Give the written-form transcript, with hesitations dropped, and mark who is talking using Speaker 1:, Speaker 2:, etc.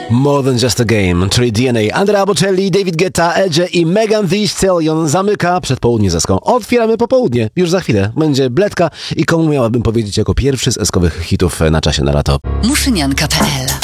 Speaker 1: More Than Just a Game, czyli DNA. Andrea Bocelli, David Guetta, Edge i Megan Thee Stallion zamyka przedpołudnie z Eską. Otwieramy popołudnie. Już za chwilę będzie Bledka i komu miałabym powiedzieć jako pierwszy z eskowych hitów na czasie na lato.
Speaker 2: Muszynianka.pl